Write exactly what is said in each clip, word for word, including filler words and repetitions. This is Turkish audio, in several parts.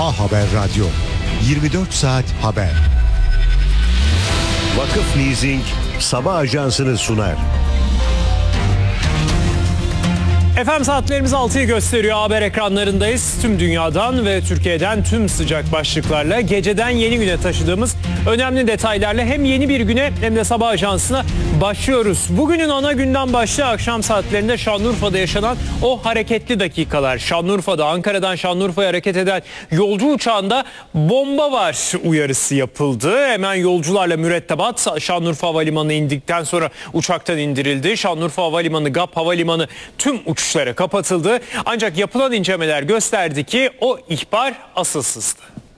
A Haber Radyo, yirmi dört saat haber. Vakıf Leasing sabah ajansını sunar. Efendim saatlerimiz altıyı gösteriyor. Haber ekranlarındayız. Tüm dünyadan ve Türkiye'den tüm sıcak başlıklarla geceden yeni güne taşıdığımız önemli detaylarla hem yeni bir güne hem de sabah ajansına başlıyoruz. Bugünün ana günden başlığı akşam saatlerinde Şanlıurfa'da yaşanan o hareketli dakikalar. Şanlıurfa'da, Ankara'dan Şanlıurfa'ya hareket eden yolcu uçağında bomba var uyarısı yapıldı. Hemen yolcularla mürettebat Şanlıurfa Havalimanı'na indikten sonra uçaktan indirildi. Şanlıurfa Havalimanı, G A P Havalimanı tüm uçuşlara kapatıldı. Ancak yapılan incelemeler gösterdi ki o ihbar asılsızdı.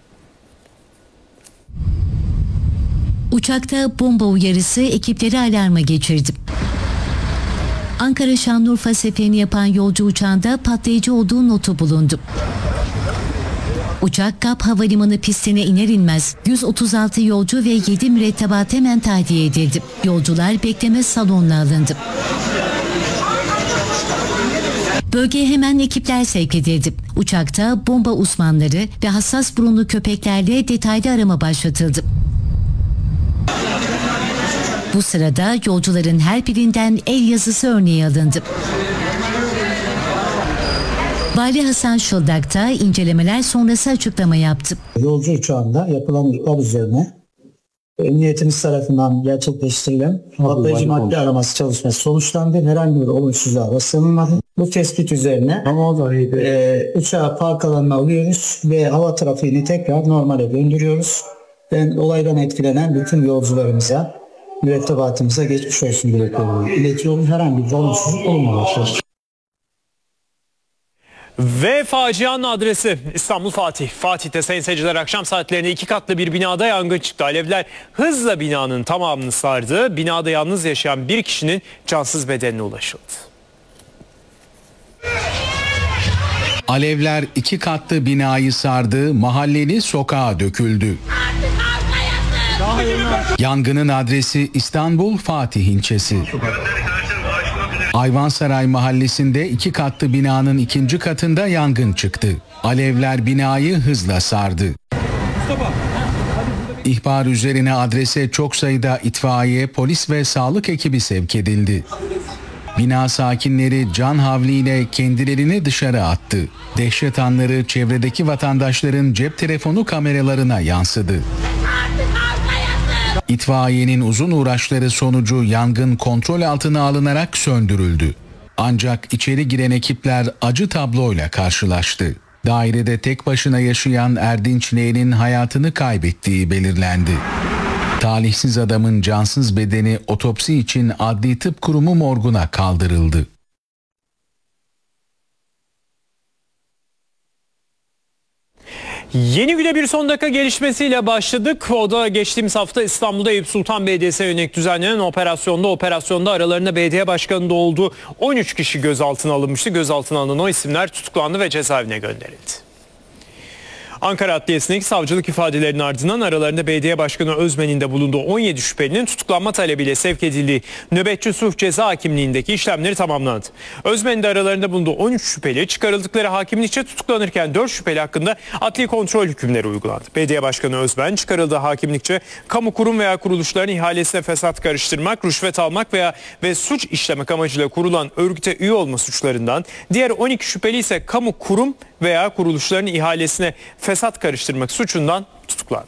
Uçakta bomba uyarısı ekipleri alarma geçirdi. Ankara Şanlıurfa seferini yapan yolcu uçağında patlayıcı olduğu notu bulundu. Uçak G A P Havalimanı pistine iner inmez yüz otuz altı yolcu ve yedi mürettebat hemen tahliye edildi. Yolcular bekleme salonuna alındı. Bölgeye hemen ekipler sevk edildi. Uçakta bomba uzmanları ve hassas burunlu köpeklerle detaylı arama başlatıldı. Bu sırada yolcuların her birinden el yazısı örneği alındı. Vali Hasan Şıldak da incelemeler sonrası açıklama yaptı. Yolcu uçağında yapılan ihbar üzerine emniyetimiz tarafından gerçekleştirilen patlayıcı madde araması çalışması sonuçlandı. Herhangi bir olumsuzluğa rastlanılmadı. Bu tespit üzerine e, uçağı park alanına alıyoruz ve hava trafiğini tekrar normale döndürüyoruz. Ben olaydan etkilenen bütün yolcularımıza, mürettebatımıza geçmiş olsun dileklerimi iletiyorum. Herhangi bir olumsuzluk olmamıştır. Ve facianın adresi İstanbul Fatih. Fatih'te sayın seyirciler akşam saatlerinde iki katlı bir binada yangın çıktı. Alevler hızla binanın tamamını sardı. Binada yalnız yaşayan bir kişinin cansız bedenine ulaşıldı. Alevler iki katlı binayı sardı, mahalleli sokağa döküldü. Yangının adresi İstanbul Fatih ilçesi. Ayvansaray mahallesinde iki katlı binanın ikinci katında yangın çıktı. Alevler binayı hızla sardı. İhbar üzerine adrese çok sayıda itfaiye, polis ve sağlık ekibi sevk edildi. Bina sakinleri can havliyle kendilerini dışarı attı. Dehşet anları çevredeki vatandaşların cep telefonu kameralarına yansıdı. İtfaiyenin uzun uğraşları sonucu yangın kontrol altına alınarak söndürüldü. Ancak içeri giren ekipler acı tabloyla karşılaştı. Dairede tek başına yaşayan Erdinç L'nin hayatını kaybettiği belirlendi. Talihsiz adamın cansız bedeni otopsi için Adli Tıp Kurumu morguna kaldırıldı. Yeni güne bir son dakika gelişmesiyle başladık. O da geçtiğimiz hafta İstanbul'da Eyüp Sultan Belediyesi'ne yönelik düzenlenen operasyonda, operasyonda aralarında belediye başkanı da olduğu on üç kişi gözaltına alınmıştı. Gözaltına alınan o isimler tutuklandı ve cezaevine gönderildi. Ankara Adliyesi'ndeki savcılık ifadelerinin ardından aralarında belediye başkanı Özmen'in de bulunduğu on yedi şüphelinin tutuklanma talebiyle sevk edildiği nöbetçi sulh ceza hakimliğindeki işlemleri tamamlandı. Özmen'in de aralarında bulunduğu on üç şüpheli çıkarıldıkları hakimlikçe tutuklanırken dört şüpheli hakkında adli kontrol hükümleri uygulandı. Belediye başkanı Özmen çıkarıldığı hakimlikçe kamu kurum veya kuruluşların ihalesine fesat karıştırmak, rüşvet almak veya ve suç işlemek amacıyla kurulan örgüte üye olma suçlarından, diğer on iki şüpheli ise kamu kurum veya kuruluşların ihalesine fesat karıştırmak suçundan tutuklandı.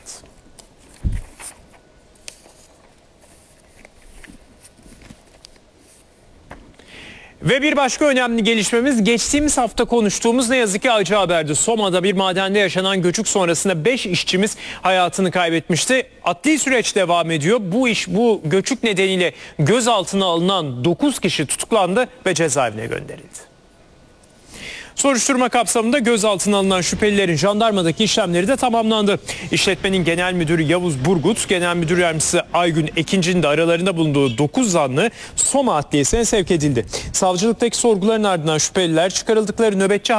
Ve bir başka önemli gelişmemiz geçtiğimiz hafta konuştuğumuz ne yazık ki acı haberdi. Soma'da bir madende yaşanan göçük sonrasında beş işçimiz hayatını kaybetmişti. Adli süreç devam ediyor. Bu iş bu göçük nedeniyle gözaltına alınan dokuz kişi tutuklandı ve cezaevine gönderildi. Soruşturma kapsamında gözaltına alınan şüphelilerin jandarmadaki işlemleri de tamamlandı. İşletmenin genel müdürü Yavuz Burgut, genel müdür yardımcısı Aygün Ekinci'nin de aralarında bulunduğu dokuz zanlı Soma Adliyesi'ne sevk edildi. Savcılıktaki sorguların ardından şüpheliler çıkarıldıkları nöbetçi